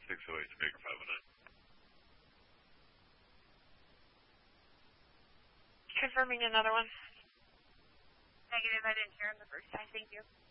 608 Jamaica 509. Confirming another one. Negative, I didn't hear him the first time. Thank you.